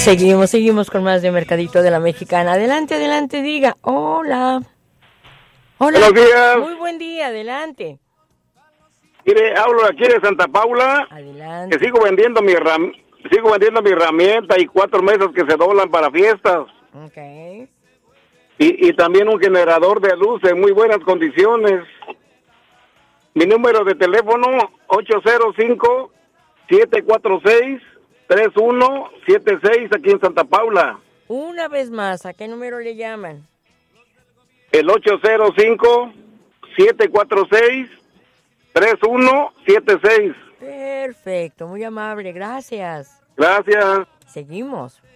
Seguimos con más de Mercadito de la Mexicana. Adelante, diga. Hola. Buenos días. Muy buen día, adelante. Mire, hablo aquí de Santa Paula. Adelante. Que sigo vendiendo mi herramienta y 4 mesas que se doblan para fiestas. Okay. Y también un generador de luz en muy buenas condiciones. Mi número de teléfono 805-746-3176 aquí en Santa Paula. Una vez más, ¿a qué número le llaman? El 805-746-3176. Perfecto, muy amable, gracias. Gracias. Seguimos.